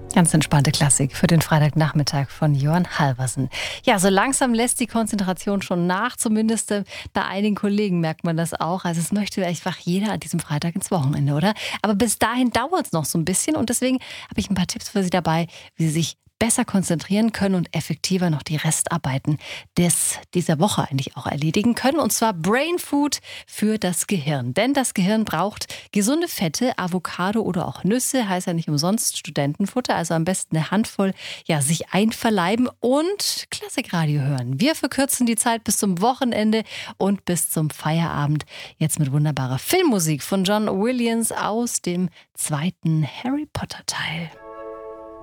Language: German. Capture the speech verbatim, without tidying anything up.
Ganz entspannte Klassik für den Freitagnachmittag von Johann Halvorsen. Ja, so langsam lässt die Konzentration schon nach, zumindest äh, bei einigen Kollegen merkt man das auch. Also es möchte einfach jeder an diesem Freitag ins Wochenende, oder? Aber bis dahin dauert es noch so ein bisschen und deswegen habe ich ein paar Tipps für Sie dabei, wie Sie sich besser konzentrieren können und effektiver noch die Restarbeiten des, dieser Woche eigentlich auch erledigen können. Und zwar Brain Food für das Gehirn. Denn das Gehirn braucht gesunde Fette, Avocado oder auch Nüsse, heißt ja nicht umsonst Studentenfutter. Also am besten eine Handvoll, ja, sich einverleiben und Klassikradio hören. Wir verkürzen die Zeit bis zum Wochenende und bis zum Feierabend. Jetzt mit wunderbarer Filmmusik von John Williams aus dem zweiten Harry Potter Teil.